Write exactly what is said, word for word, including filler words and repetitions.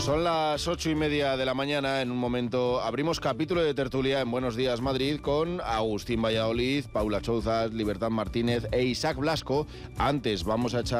Son las ocho y media de la mañana. En un momento abrimos capítulo de tertulia en Buenos Días Madrid con Agustín Valladolid, Paula Chouzas, Libertad Martínez e Isaac Blasco. Antes vamos a echar